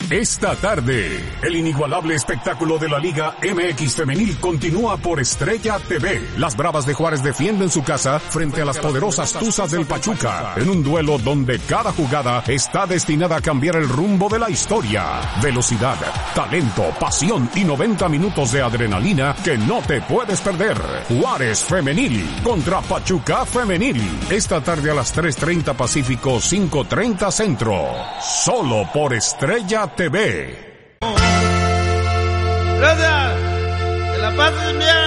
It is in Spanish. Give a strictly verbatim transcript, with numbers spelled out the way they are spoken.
Esta tarde, el inigualable espectáculo de la Liga M X Femenil continúa por Estrella T V. Las Bravas de Juárez defienden su casa frente a las poderosas Tuzas del Pachuca, en un duelo donde cada jugada está destinada a cambiar el rumbo de la historia. Velocidad, talento, pasión y noventa minutos de adrenalina que no te puedes perder. Juárez Femenil contra Pachuca Femenil. Esta tarde a las tres treinta Pacífico, cinco treinta Centro. Solo por Estrella T V. Gracias. Que la pases bien.